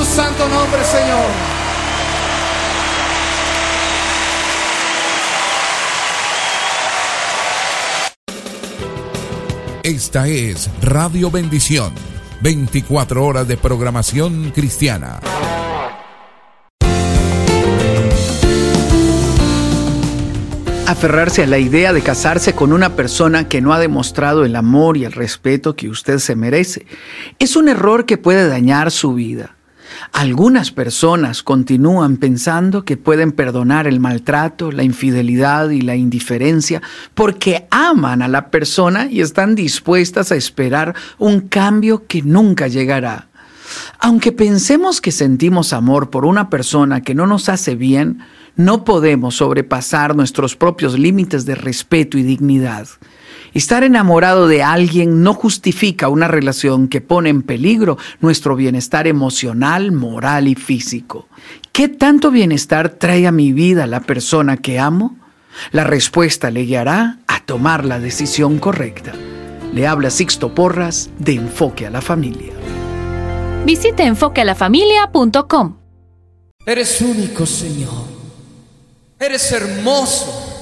tu santo nombre, Señor. Esta es Radio Bendición, 24 horas de programación cristiana. Aferrarse a la idea de casarse con una persona que no ha demostrado el amor y el respeto que usted se merece es un error que puede dañar su vida. Algunas personas continúan pensando que pueden perdonar el maltrato, la infidelidad y la indiferencia porque aman a la persona y están dispuestas a esperar un cambio que nunca llegará. Aunque pensemos que sentimos amor por una persona que no nos hace bien, no podemos sobrepasar nuestros propios límites de respeto y dignidad. Estar enamorado de alguien no justifica una relación que pone en peligro nuestro bienestar emocional, moral y físico. ¿Qué tanto bienestar trae a mi vida la persona que amo? La respuesta le guiará a tomar la decisión correcta. Le habla Sixto Porras de Enfoque a la Familia. Visite enfoquealafamilia.com. Eres único, Señor. Eres hermoso.